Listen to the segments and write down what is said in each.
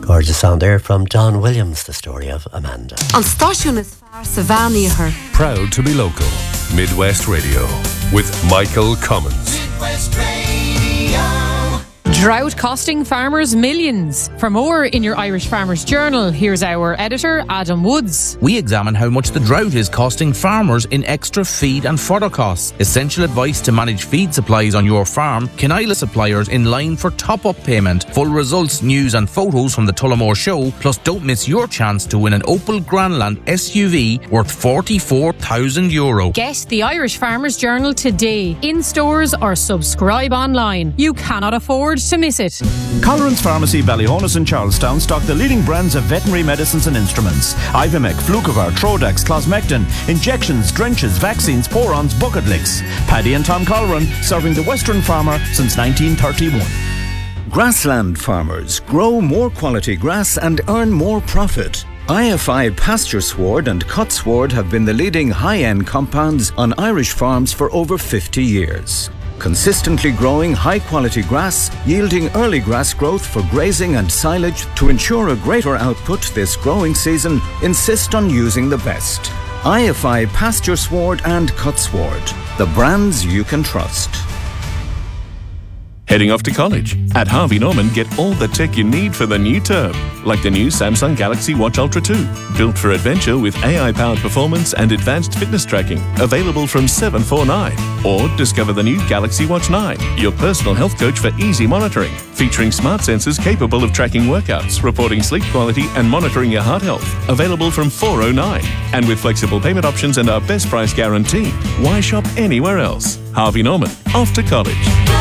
Gorgeous sound there from Don Williams, the story of Amanda. An stáisiún is fearr sa bheanaithe. Proud to be local. Midwest Radio with Michael Cummins. Midwest Radio. Drought costing farmers millions. For more in your Irish Farmers Journal, here's our editor, Adam Woods. We examine how much the drought is costing farmers in extra feed and fodder costs. Essential advice to manage feed supplies on your farm. Kinila suppliers in line for top-up payment. Full results, news and photos from the Tullamore Show. Plus, don't miss your chance to win an Opel Grandland SUV worth €44,000. Get the Irish Farmers Journal today. In stores or subscribe online. You cannot afford to miss it. Colleran's Pharmacy, Ballyhonus and Charlestown stock the leading brands of veterinary medicines and instruments. Ivomec, Flucovar, Trodax, Closmectin, injections, drenches, vaccines, porons, bucket licks. Paddy and Tom Colleran, serving the Western farmer since 1931. Grassland farmers grow more quality grass and earn more profit. IFI Pasture Sward and Cut Sward have been the leading high-end compounds on Irish farms for over 50 years. Consistently growing high-quality grass, yielding early grass growth for grazing and silage to ensure a greater output this growing season, insist on using the best. IFI Pasture Sward and Cut Sward, the brands you can trust. Heading off to college? At Harvey Norman, get all the tech you need for the new term, like the new Samsung Galaxy Watch Ultra 2, built for adventure with AI-powered performance and advanced fitness tracking, available from $749. Or discover the new Galaxy Watch 9, your personal health coach for easy monitoring, featuring smart sensors capable of tracking workouts, reporting sleep quality and monitoring your heart health, available from $409. And with flexible payment options and our best price guarantee, why shop anywhere else? Harvey Norman, off to college.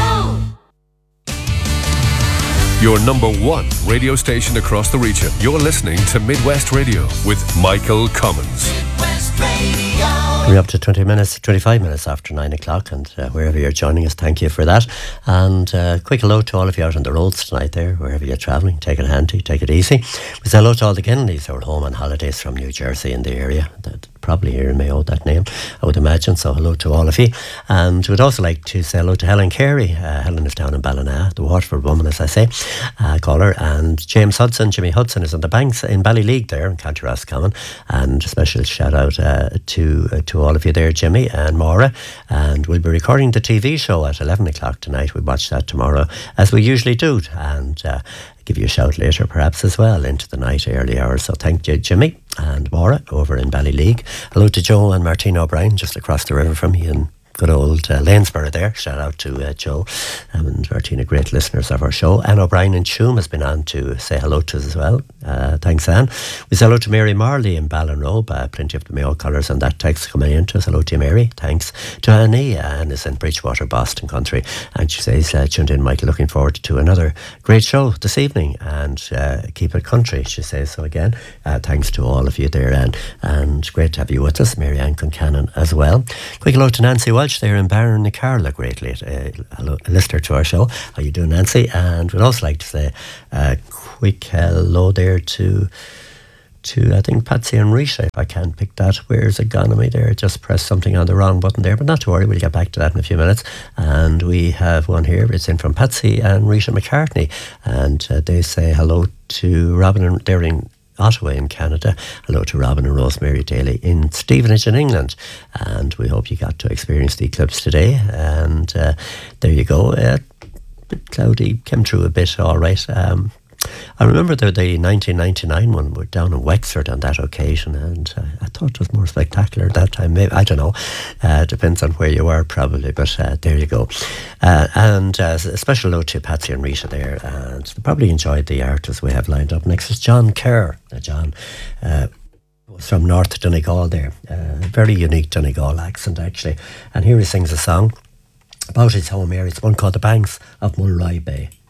Your number one radio station across the region. You're listening to Midwest Radio with Michael Cummins. Midwest Radio. We're up to 25 minutes after 9 o'clock, and wherever you're joining us, thank you for that. And quick hello to all of you out on the roads tonight there, wherever you're travelling. Take it handy, take it easy. We say hello to all the Kennedys who are home on holidays from New Jersey in the area. That probably here in Mayo, that name, I would imagine. So hello to all of you. And we'd also like to say hello to Helen Carey. Helen is down in Ballina, the Waterford woman, as I say, call her. And James Hudson, Jimmy Hudson, is on the banks in Ballyleague there in County Roscommon. And a special shout out to all of you there, Jimmy and Maura. And we'll be recording the TV show at 11 o'clock tonight. We'll watch that tomorrow, as we usually do. And give you a shout later perhaps as well into the night, early hours. So thank you, Jimmy and Maura over in Ballyleague. Hello to Joe and Martina O'Brien just across the river from me in good old Lanesborough there. Shout out to Joe and Martina, great listeners of our show. Anne O'Brien in Tuam has been on to say hello to us as well. Thanks, Anne. We say hello to Mary Marley in Ballinrobe. Plenty of the Mayo colours on that text coming in to us. Hello to you, Mary. Thanks to Annie. Anne is in Bridgewater, Boston country, and she says, tuned in, Michael, looking forward to another great show this evening, and keep it country, she says. So again, thanks to all of you there, and great to have you with us. Mary Ann Concannon as well. Quick hello to Nancy Welch there in Barron, Carla, great hello, a listener to our show. How you doing, Nancy? And we'd also like to say a quick hello there to I think Patsy and Risha, if I can't pick that. Where's it gone on me there? Just pressed something on the wrong button there, but not to worry, we'll get back to that in a few minutes. And we have one here, it's in from Patsy and Risha McCartney, and they say hello to Robin and they're in Ottawa in Canada. Hello to Robin and Rosemary Daly in Stevenage in England, and we hope you got to experience the eclipse today. And there you go. Bit cloudy, came through a bit all right. I remember the 1999 one. We're down in Wexford on that occasion, and I thought it was more spectacular that time. Maybe, I don't know. Depends on where you are, probably. But there you go. And a special hello to Patsy and Rita there. And they probably enjoyed the artists we have lined up. Next is John Kerr. John was from North Donegal there. Very unique Donegal accent, actually. And here he sings a song about his home area. It's one called The Banks of Mulroy Bay.